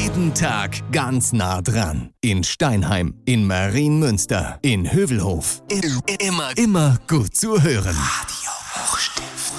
Jeden Tag ganz nah dran. In Steinheim, in Marienmünster, in Hövelhof. Immer gut zu hören.